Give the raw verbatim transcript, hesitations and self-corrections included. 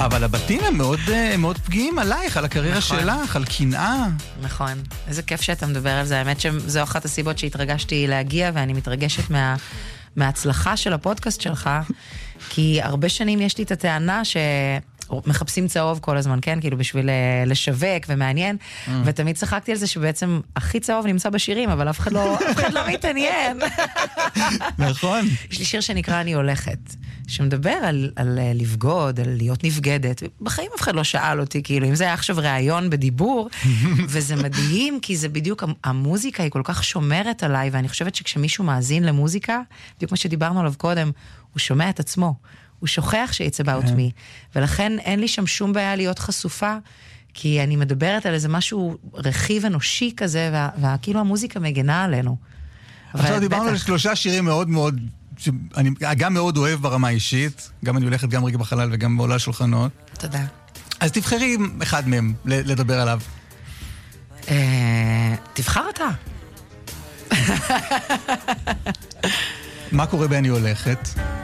אבל הבתים הם מאוד, מאוד פגיעים עלייך, על הקריירה נכון. שלך, על קנאה. נכון. איזה כיף שאתה מדבר על זה. האמת שזו אחת הסיבות שהתרגשתי להגיע, ואני מתרגשת מה, מההצלחה של הפודקאסט שלך, כי הרבה שנים יש לי את הטענה ש... מחפשים צהוב כל הזמן, כן? כאילו בשביל לשווק ומעניין, mm. ותמיד צחקתי על זה שבעצם הכי צהוב נמצא בשירים, אבל אף אחד לא, אף אחד לא מתעניין. נכון. יש לי שיר שנקרא אני הולכת, שמדבר על, על לבגוד, על להיות נבגדת. בחיים אף אחד לא שאל אותי, כאילו, אם זה היה עכשיו ראיון בדיבור, וזה מדהים, כי זה בדיוק, המוזיקה היא כל כך שומרת עליי, ואני חושבת שכשמישהו מאזין למוזיקה, בדיוק מה שדיברנו עליו קודם, הוא שומע את עצמו. הוא שוכח ש-it's about me, ולכן אין לי שם שום בעיה להיות חשופה, כי אני מדברת על איזה משהו רכיב אנושי כזה, וכאילו המוזיקה מגנה עלינו. עכשיו דיברנו על שלושה שירים מאוד מאוד, שאני גם מאוד אוהב ברמה האישית, גם אני הולכת גם רגע בחלל וגם בעולה שולחנות. תודה. אז תבחרי אחד מהם לדבר עליו. תבחר אתה. מה קורה באני הולכת?